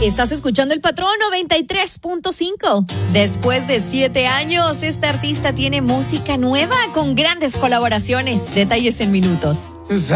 Estás escuchando El Patrón 93.5. Después de 7 años, esta artista tiene música nueva con grandes colaboraciones. Detalles en minutos.